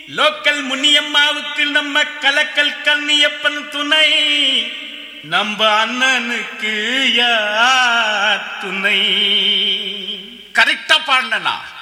Local முனியம்மாவுக்கு நம்ம கலக்கல் கண்ணியப்பன் துணை, நம்ம அண்ணனுக்கு யார் துணை? கரெக்டா பாடலனா?